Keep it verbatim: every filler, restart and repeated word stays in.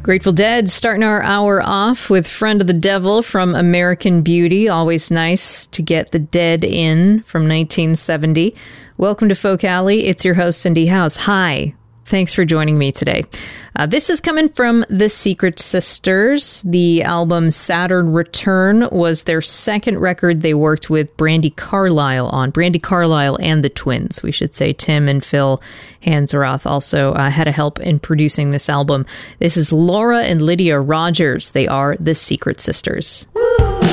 Grateful Dead starting our hour off with Friend of the Devil from American Beauty. Always nice to get the Dead in from nineteen seventy. Welcome to Folk Alley. It's your host, Cindy House. Hi. Thanks for joining me today. Uh, this is coming from the Secret Sisters. The album Saturn Return was their second record they worked with Brandi Carlile on. Brandi Carlile and the twins, we should say. Tim and Phil Hansroth also uh, had a help in producing this album. This is Laura and Lydia Rogers. They are the Secret Sisters.